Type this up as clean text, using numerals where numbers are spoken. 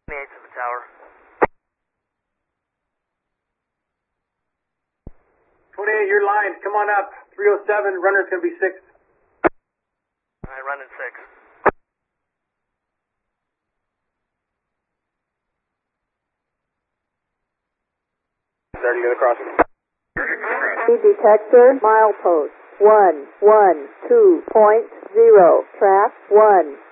28 to the tower. 28, your line. Come on up. 307, runner's going to be 6. Alright, running 6. Starting to the crossing. Detector, milepost 112.0, track 1.